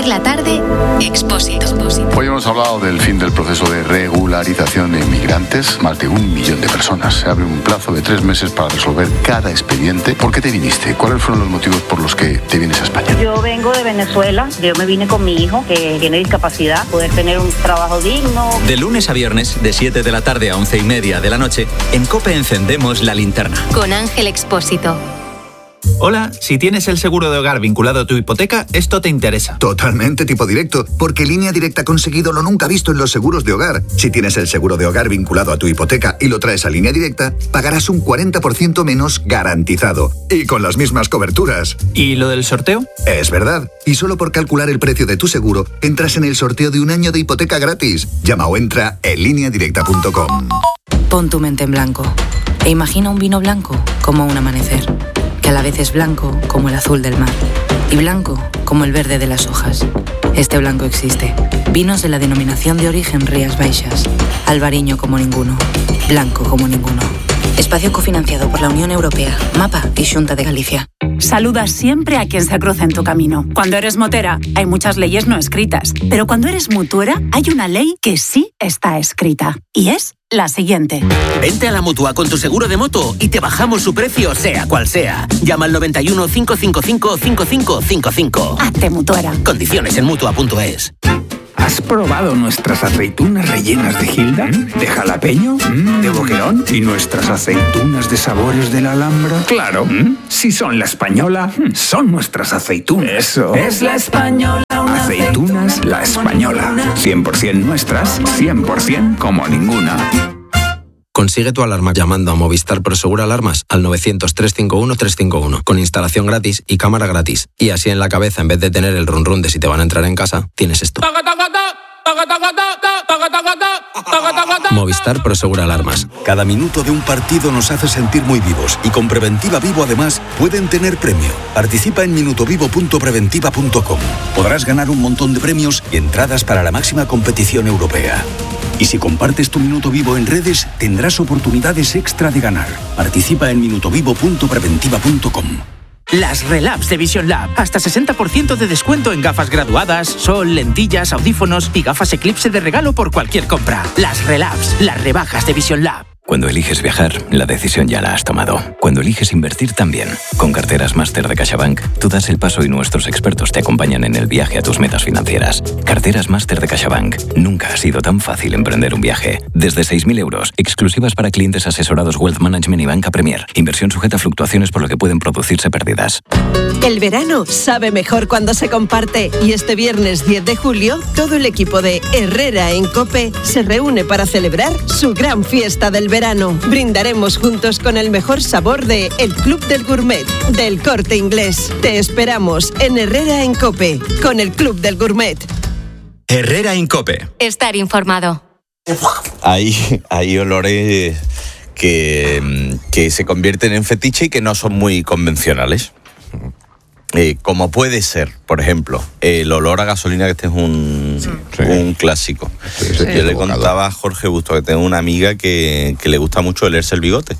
Caer la tarde, Expósito. Hoy hemos hablado del fin del proceso de regularización de inmigrantes. Más de 1 millón de personas. Se abre un plazo de 3 meses para resolver cada expediente. ¿Por qué te viniste? ¿Cuáles fueron los motivos por los que te vienes a España? Yo vengo de Venezuela. Yo me vine con mi hijo, que tiene discapacidad, poder tener un trabajo digno. De lunes a viernes, de 7 de la tarde a 11:30 de la noche, en COPE encendemos la linterna. Con Ángel Expósito. Hola, si tienes el seguro de hogar vinculado a tu hipoteca, esto te interesa. Totalmente tipo directo, porque Línea Directa ha conseguido lo nunca visto en los seguros de hogar. Si tienes el seguro de hogar vinculado a tu hipoteca y lo traes a Línea Directa, pagarás un 40% menos garantizado. Y con las mismas coberturas. ¿Y lo del sorteo? Es verdad. Y solo por calcular el precio de tu seguro, entras en el sorteo de 1 año de hipoteca gratis. Llama o entra en lineadirecta.com. Pon tu mente en blanco e imagina un vino blanco como un amanecer, que a la vez es blanco como el azul del mar y blanco como el verde de las hojas. Este blanco existe. Vinos de la denominación de origen Rías Baixas. Albariño como ninguno. Blanco como ninguno. Espacio cofinanciado por la Unión Europea, MAPA y Xunta de Galicia. Saluda siempre a quien se cruza en tu camino. Cuando eres motera, hay muchas leyes no escritas. Pero cuando eres mutuera, hay una ley que sí está escrita. Y es la siguiente. Vente a la Mutua con tu seguro de moto y te bajamos su precio, sea cual sea. Llama al 91 555 5555. Hazte mutuera. Condiciones en Mutua.es. ¿Has probado nuestras aceitunas rellenas de Gilda? ¿De jalapeño? ¿De boquerón? ¿Y nuestras aceitunas de sabores de la Alhambra? Claro. Si son la española, son nuestras aceitunas. Eso. Es la española. Aceitunas La Española. 100% nuestras, 100% como ninguna. Consigue tu alarma llamando a Movistar Prosegur Alarmas al 900-351-351 con instalación gratis y cámara gratis. Y así en la cabeza, en vez de tener el run run de si te van a entrar en casa, tienes esto. Movistar Prosegur Alarmas. Cada minuto de un partido nos hace sentir muy vivos y con Preventiva Vivo además pueden tener premio. Participa en minutovivo.preventiva.com. Podrás ganar un montón de premios y entradas para la máxima competición europea. Y si compartes tu Minuto Vivo en redes, tendrás oportunidades extra de ganar. Participa en minutovivo.preventiva.com. Las Relabs de Vision Lab. Hasta 60% de descuento en gafas graduadas, sol, lentillas, audífonos y gafas Eclipse de regalo por cualquier compra. Las Relabs, las rebajas de Vision Lab. Cuando eliges viajar, la decisión ya la has tomado. Cuando eliges invertir, también. Con Carteras Máster de CaixaBank, tú das el paso y nuestros expertos te acompañan en el viaje a tus metas financieras. Carteras Máster de CaixaBank. Nunca ha sido tan fácil emprender un viaje. Desde 6.000 euros, exclusivas para clientes asesorados Wealth Management y Banca Premier. Inversión sujeta a fluctuaciones por lo que pueden producirse pérdidas. El verano sabe mejor cuando se comparte. Y este viernes 10 de julio, todo el equipo de Herrera en COPE se reúne para celebrar su gran fiesta del verano. Brindaremos juntos con el mejor sabor de El Club del Gourmet, del Corte Inglés. Te esperamos en Herrera en COPE, con el Club del Gourmet. Herrera en COPE. Estar informado. Hay olores que se convierten en fetiche y que no son muy convencionales. Como puede ser, por ejemplo, el olor a gasolina, que este es un clásico. Yo le contaba a Jorge Busto que tengo una amiga que le gusta mucho olerse el bigote.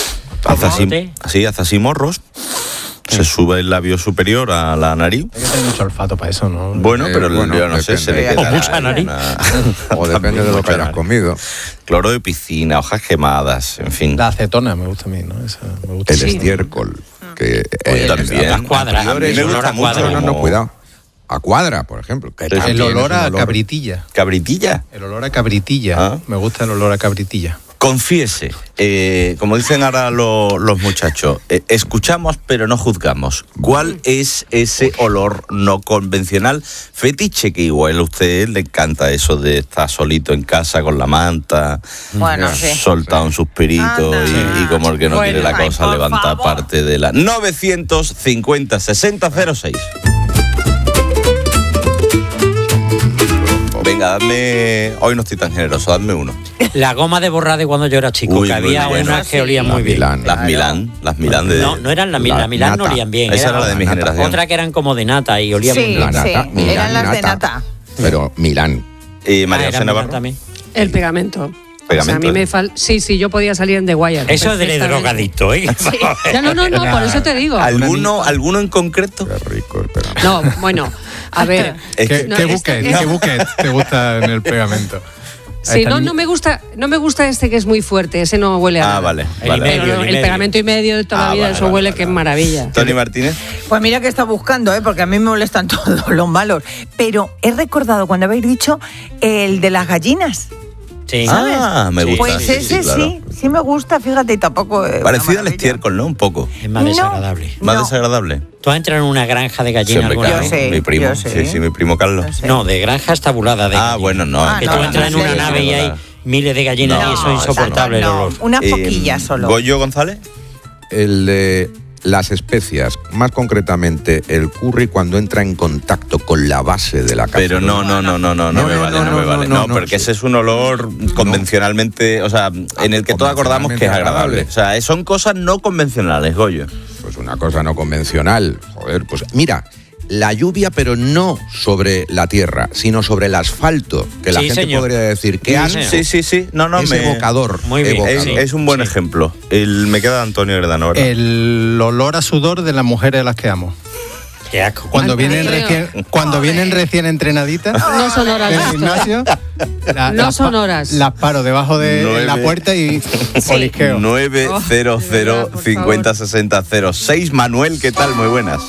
Hace así morros. Se sube el labio superior a la nariz. Hay que tener mucho olfato para eso, ¿no? Bueno, pero yo no sé, se le queda. O mucha nariz. O depende de lo que hayas comido. Cloro de piscina, hojas quemadas, en fin. La acetona me gusta a mí, ¿no? Esa me gusta. El estiércol. Que también. Las cuadras. A mí me gusta mucho. No, cuidado. A cuadra, por ejemplo. El olor a cabritilla. ¿Cabritilla? El olor a cabritilla. Me gusta el olor a cabritilla. Confiese, como dicen ahora los muchachos, escuchamos pero no juzgamos. ¿Cuál es ese olor no convencional fetiche que igual a usted le encanta eso de estar solito en casa con la manta, soltar un suspirito y como el que no quiere la cosa levanta parte de la 950 60 06. Venga, hoy no estoy tan generoso, dame uno. La goma de borrar de cuando yo era chico, que había unas que olían muy bien. Las Milán de... No eran las Milán, no olían bien. Esa era la de mi generación. Otra que eran como de nata y olían muy bien. Sí, eran las de nata. Pero Milán. María José Navarro también. El pegamento. O sea, a mí me Sí, yo podía salir en The Wire. Eso es del drogadicto, ¿eh? Sí. No, por eso te digo. ¿Alguno en concreto? Qué rico el pegamento. No, bueno, A ver, ¿qué buquet te gusta en el pegamento? Sí, no me gusta este que es muy fuerte, ese no huele a nada. Vale. El pegamento y medio de toda la vida, eso huele que es maravilla. Tony Martínez. Pues mira que está buscando, porque a mí me molestan todos los malos. Pero he recordado cuando habéis dicho el de las gallinas. Sí. ¿Sabes? Me gusta. Pues ese claro. sí me gusta, fíjate, y tampoco... Parecido al estiércol, ¿no? Un poco. Es más desagradable. ¿Más desagradable? ¿Tú has entrado en una granja de gallinas alguna vez? Sí, mi primo, yo sé. sí, mi primo Carlos. No, de granjas tabuladas de gallinas. Bueno, no. Que tú entras en una nave y hay miles de gallinas y eso es insoportable el olor. Unas poquillas solo. ¿Goyo González? El de las especias, más concretamente el curry cuando entra en contacto con la base de la cacerola. Pero no me vale. No, porque ese es un olor convencionalmente, o sea, en el que todos acordamos que es agradable. O sea, son cosas no convencionales, Goyo. Pues una cosa no convencional. Joder, pues mira, la lluvia, pero no sobre la tierra, sino sobre el asfalto, que la gente podría decir que sí. No, es evocador. Muy bien. Es un buen ejemplo. Me queda Antonio Gredano, ¿verdad? El olor a sudor de las mujeres a las que amo. Qué asco. Cuando vienen recién entrenaditas no son horas del gimnasio, no son horas. Las paro debajo de la puerta y olisqueo. 900 50 60 06. Manuel, ¿qué tal? Muy buenas.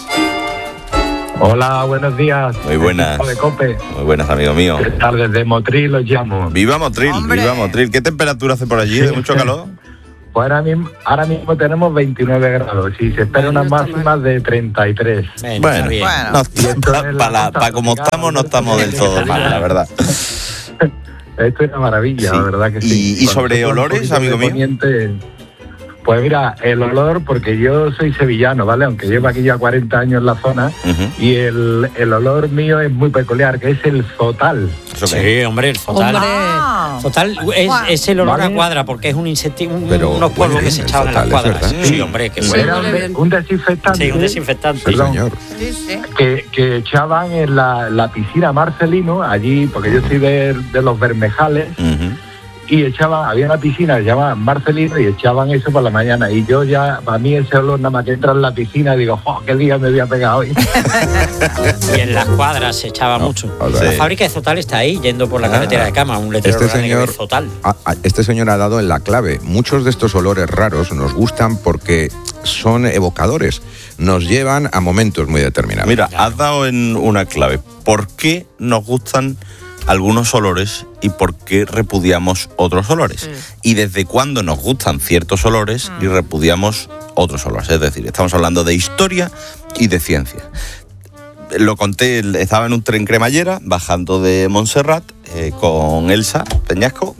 Hola, buenos días. Muy buenas. De COPE. Muy buenas, amigo mío. ¿Qué tal? Desde Motril os llamo. Viva Motril, viva Motril. ¿Qué temperatura hace por allí? ¿De mucho calor? Pues ahora mismo tenemos 29 grados y se espera unas máximas de 33. Bueno. Para como estamos, no estamos del todo mal, la verdad. Esto es una maravilla, la verdad que sí. ¿Y sobre olores, amigo mío? Pues mira, el olor, porque yo soy sevillano, ¿vale? Aunque llevo aquí ya 40 años en la zona, y el olor mío es muy peculiar, que es el zotal. Sí, hombre, el zotal. Zotal es el olor a cuadra, porque es un insecto, unos polvos que se echaban en las cuadras. Sí, hombre, que huele. Un desinfectante. Sí, un desinfectante. Perdón, que echaban en la piscina Marcelino, allí, porque yo soy de los Bermejales, y había una piscina que se llama Marcelino y echaban eso por la mañana. Y yo ya, para mí ese olor, nada más que entra en la piscina, digo, qué día me voy a pegar hoy. Y en las cuadras se echaba mucho. La fábrica de Zotal está ahí, yendo por la carretera de Cama, un letrero grande de Zotal. Este señor ha dado en la clave. Muchos de estos olores raros nos gustan porque son evocadores. Nos llevan a momentos muy determinados. Mira, has dado en una clave. ¿Por qué nos gustan algunos olores y por qué repudiamos otros olores? Y desde cuándo nos gustan ciertos olores y repudiamos otros olores. Es decir, estamos hablando de historia y de ciencia. Lo conté, estaba en un tren cremallera bajando de Montserrat con Elsa Peñasco,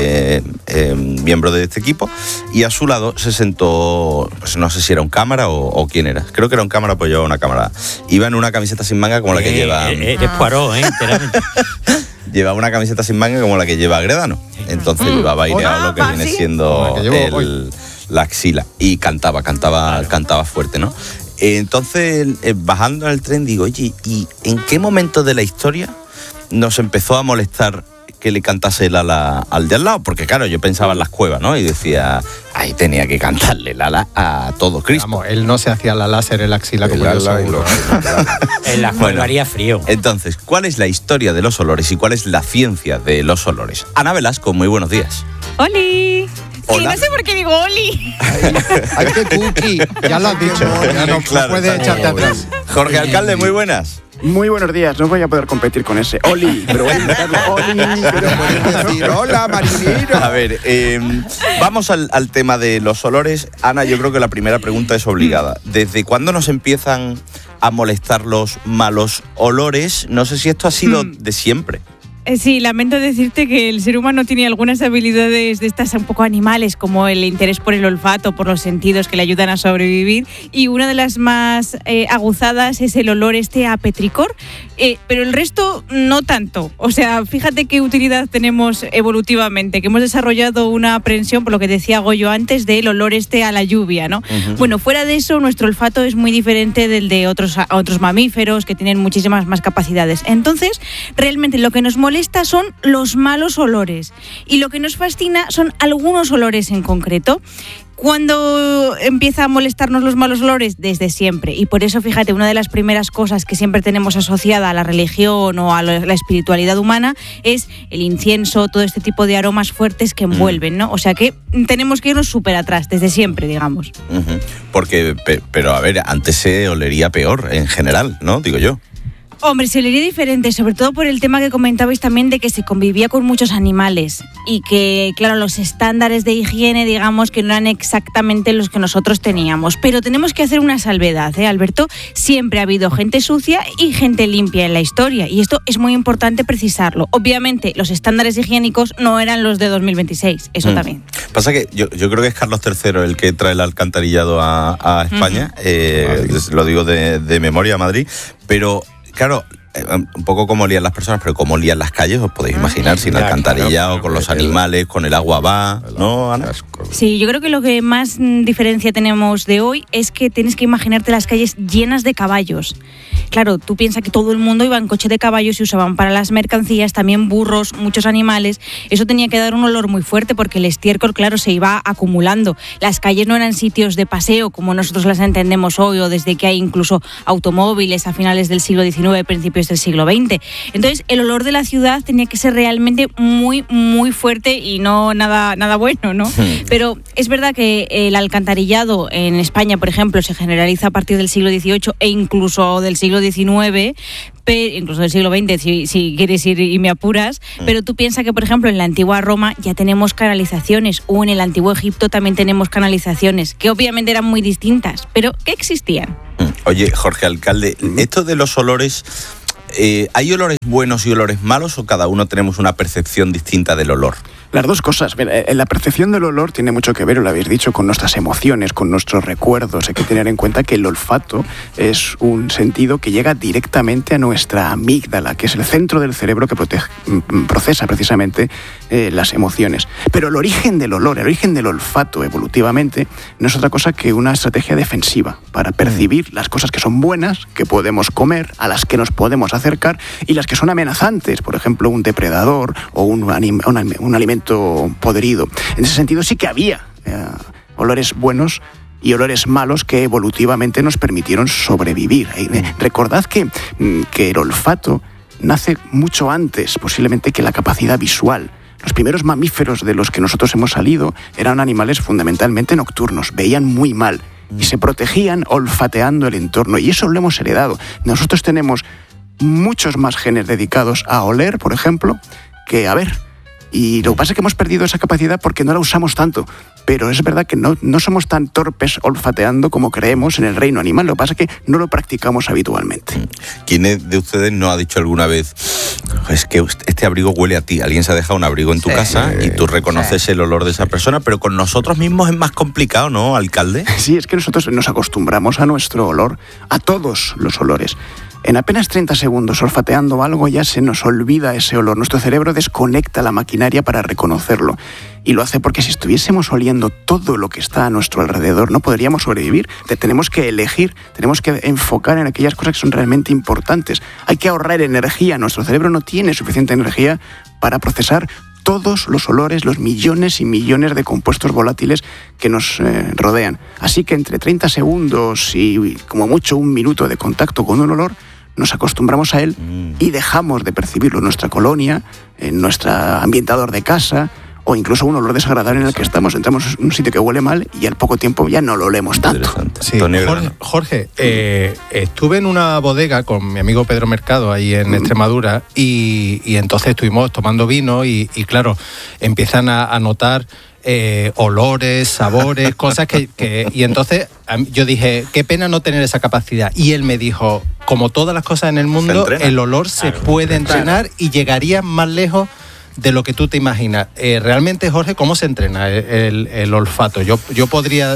miembro de este equipo, y a su lado se sentó, pues no sé si era un cámara o quién era. Creo que era un cámara, pues llevaba una cámara. Iba en una camiseta sin manga como la que lleva... Eres Poirot, enteramente. Llevaba una camiseta sin manga como la que lleva Gredano. Entonces llevaba aireado lo que viene siendo la axila. Y cantaba fuerte, ¿no? Entonces, bajando en el tren, digo, oye, ¿y en qué momento de la historia nos empezó a molestar que le cantase el ala al de al lado? Porque claro, yo pensaba en las cuevas, ¿no? Y decía, ahí tenía que cantarle el ala a todo Cristo. Vamos, él no se hacía la láser en la axila como yo seguro. En la cueva haría frío. Entonces, ¿cuál es la historia de los olores y cuál es la ciencia de los olores? Ana Velasco, muy buenos días. ¡Oli! Hola. Sí, no sé por qué digo Oli. Ay, qué cookie. Ya lo has dicho. Ya no puedes echarte atrás. Jorge Alcalde, muy buenas. Muy buenos días, no voy a poder competir con ese. Oli, pero voy a intentarlo. Oli, pero puedes decir hola, marinero. A ver, vamos al tema de los olores. Ana, yo creo que la primera pregunta es obligada. ¿Desde cuándo nos empiezan a molestar los malos olores? No sé si esto ha sido de siempre. Sí, lamento decirte que el ser humano tiene algunas habilidades de estas un poco animales, como el interés por el olfato, por los sentidos que le ayudan a sobrevivir, y una de las más aguzadas es el olor a petricor, pero el resto no tanto. O sea, fíjate qué utilidad tenemos evolutivamente, que hemos desarrollado una aprensión, por lo que decía Goyo antes, del olor a la lluvia, ¿no? Bueno, fuera de eso, nuestro olfato es muy diferente del de otros mamíferos que tienen muchísimas más capacidades. Entonces, realmente lo que nos molesta son los malos olores, y lo que nos fascina son algunos olores en concreto. ¿Cuándo empieza a molestarnos los malos olores? Desde siempre. Y por eso, fíjate, una de las primeras cosas que siempre tenemos asociada a la religión o a la espiritualidad humana es el incienso, todo este tipo de aromas fuertes que envuelven, ¿no? O sea que tenemos que irnos súper atrás, desde siempre, digamos. Porque, pero a ver, antes se olería peor en general, ¿no? Digo yo. Hombre, se olería diferente, sobre todo por el tema que comentabais también de que se convivía con muchos animales y que, claro, los estándares de higiene, digamos, que no eran exactamente los que nosotros teníamos. Pero tenemos que hacer una salvedad, Alberto. Siempre ha habido gente sucia y gente limpia en la historia, y esto es muy importante precisarlo. Obviamente, los estándares higiénicos no eran los de 2026, eso también. Pasa que yo creo que es Carlos III el que trae el alcantarillado a España, lo digo de memoria, a Madrid, pero... Claro, un poco como olían las personas, pero como olían las calles, os podéis imaginar, sin alcantarillado, con los animales, con el agua va, ¿no, Ana? Sí, yo creo que lo que más diferencia tenemos de hoy es que tienes que imaginarte las calles llenas de caballos. Claro, tú piensas que todo el mundo iba en coche de caballos y usaban para las mercancías también burros, muchos animales. Eso tenía que dar un olor muy fuerte porque el estiércol, claro, se iba acumulando. Las calles no eran sitios de paseo como nosotros las entendemos hoy, o desde que hay incluso automóviles a finales del siglo XIX, principios del siglo XX. Entonces, el olor de la ciudad tenía que ser realmente muy, muy fuerte y no nada bueno, ¿no? Pero es verdad que el alcantarillado en España, por ejemplo, se generaliza a partir del siglo XVIII e incluso del siglo XIX, incluso del siglo XX, si quieres ir y me apuras, pero tú piensas que, por ejemplo, en la antigua Roma ya tenemos canalizaciones, o en el antiguo Egipto también tenemos canalizaciones, que obviamente eran muy distintas, pero que existían. Oye, Jorge Alcalde, esto de los olores... ¿hay olores buenos y olores malos o cada uno tenemos una percepción distinta del olor? Las dos cosas. La percepción del olor tiene mucho que ver, lo habéis dicho, con nuestras emociones, con nuestros recuerdos. Hay que tener en cuenta que el olfato es un sentido que llega directamente a nuestra amígdala, que es el centro del cerebro que procesa precisamente las emociones. Pero el origen del olor, el origen del olfato evolutivamente, no es otra cosa que una estrategia defensiva para percibir las cosas que son buenas, que podemos comer, a las que nos podemos acercar, y las que son amenazantes, por ejemplo, un depredador o un alimento podrido. En ese sentido sí que había olores buenos y olores malos que evolutivamente nos permitieron sobrevivir. Recordad que el olfato nace mucho antes, posiblemente, que la capacidad visual. Los primeros mamíferos de los que nosotros hemos salido eran animales fundamentalmente nocturnos, veían muy mal y se protegían olfateando el entorno, y eso lo hemos heredado. Nosotros tenemos muchos más genes dedicados a oler, por ejemplo, que a ver. Y lo que pasa es que hemos perdido esa capacidad porque no la usamos tanto. Pero es verdad que no somos tan torpes olfateando como creemos en el reino animal. Lo que pasa es que no lo practicamos habitualmente. ¿Quién de ustedes no ha dicho alguna vez, es que este abrigo huele a ti? Alguien se ha dejado un abrigo en tu casa y tú reconoces el olor de esa persona, pero con nosotros mismos es más complicado, ¿no, alcalde? Sí, es que nosotros nos acostumbramos a nuestro olor, a todos los olores. En apenas 30 segundos olfateando algo ya se nos olvida ese olor. Nuestro cerebro desconecta la maquinaria para reconocerlo. Y lo hace porque si estuviésemos oliendo todo lo que está a nuestro alrededor, no podríamos sobrevivir. Tenemos que elegir, tenemos que enfocar en aquellas cosas que son realmente importantes. Hay que ahorrar energía. Nuestro cerebro no tiene suficiente energía para procesar todos los olores, los millones y millones de compuestos volátiles que nos rodean. Así que entre 30 segundos y como mucho un minuto de contacto con un olor, nos acostumbramos a él y dejamos de percibirlo en nuestra colonia, en nuestro ambientador de casa, o incluso un olor desagradable en el que estamos. Entramos en un sitio que huele mal y al poco tiempo ya no lo olemos tanto. Sí, Jorge, estuve en una bodega con mi amigo Pedro Mercado ahí en Extremadura y entonces estuvimos tomando vino y claro, empiezan a notar olores, sabores, cosas y entonces yo dije, qué pena no tener esa capacidad. Y él me dijo, como todas las cosas en el mundo, el olor se puede entrenar y llegaría más lejos de lo que tú te imaginas. Realmente, Jorge, ¿cómo se entrena el olfato? ¿Yo podría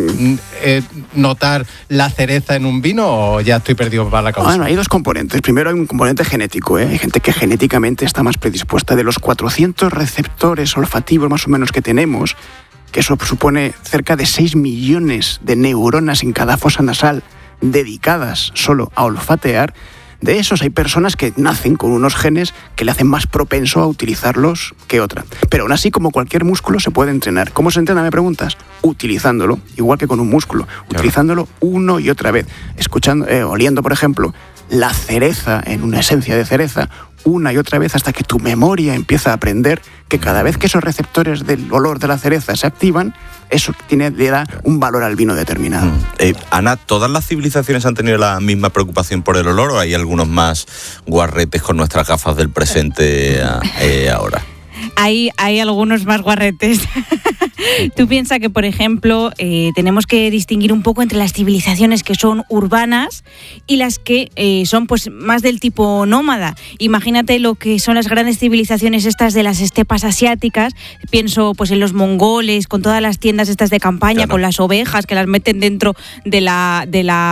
notar la cereza en un vino o ya estoy perdido para la causa? Bueno, hay dos componentes. Primero hay un componente genético. Hay gente que genéticamente está más predispuesta. De los 400 receptores olfativos más o menos que tenemos, que eso supone cerca de 6 millones de neuronas en cada fosa nasal dedicadas solo a olfatear, De esos hay personas que nacen con unos genes que le hacen más propenso a utilizarlos que otra. Pero aún así, como cualquier músculo, se puede entrenar. ¿Cómo se entrena, me preguntas? Utilizándolo, igual que con un músculo. Utilizándolo uno y otra vez. Escuchando, oliendo, por ejemplo, la cereza en una esencia de cereza, una y otra vez hasta que tu memoria empieza a aprender que cada vez que esos receptores del olor de la cereza se activan, eso le da un valor al vino determinado. Ana, ¿todas las civilizaciones han tenido la misma preocupación por el olor o hay algunos más guarretes con nuestras gafas del presente ahora? Hay algunos más guarretes. Tú piensas que, por ejemplo, tenemos que distinguir un poco entre las civilizaciones que son urbanas y las que son pues más del tipo nómada. Imagínate lo que son las grandes civilizaciones estas de las estepas asiáticas. Pienso pues en los mongoles, con todas las tiendas estas de campaña, con las ovejas que las meten dentro de la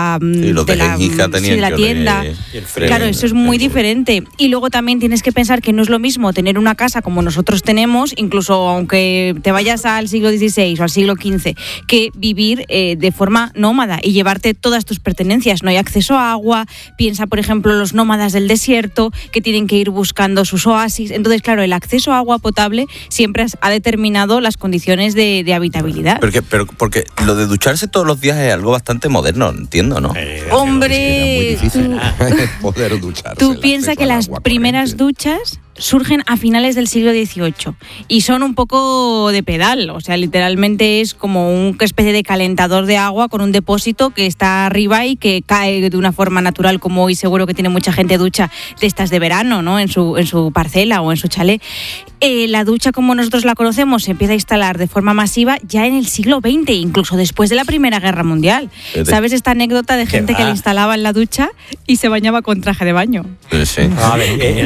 tienda. Claro, eso es muy diferente. Y luego también tienes que pensar que no es lo mismo tener una casa como nosotros tenemos, incluso aunque te vayas al siglo XVI o al siglo XV, que vivir de forma nómada y llevarte todas tus pertenencias. No hay acceso a agua. Piensa, por ejemplo, los nómadas del desierto que tienen que ir buscando sus oasis. Entonces, claro, el acceso a agua potable siempre ha determinado las condiciones de habitabilidad. Pero porque lo de ducharse todos los días es algo bastante moderno, entiendo, ¿no? Hombre, muy difícil poder ducharse. Tú piensas que las primeras duchas surgen a finales del siglo XVIII y son un poco de pedal, o sea, literalmente es como una especie de calentador de agua con un depósito que está arriba y que cae de una forma natural, como hoy seguro que tiene mucha gente ducha de estas de verano, ¿no? En su parcela o en su chalet. La ducha como nosotros la conocemos se empieza a instalar de forma masiva ya en el siglo XX, incluso después de la Primera Guerra Mundial. ¿Sabes esta anécdota de gente que le instalaban la ducha y se bañaba con traje de baño? Sí. A ver,